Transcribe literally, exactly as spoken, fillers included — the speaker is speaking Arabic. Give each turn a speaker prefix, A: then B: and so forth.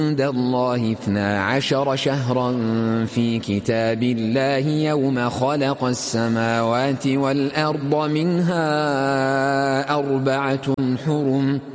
A: عند الله اثنا عشر شهرا في كتاب الله يوم خلق السماوات والأرض منها أربعة حرم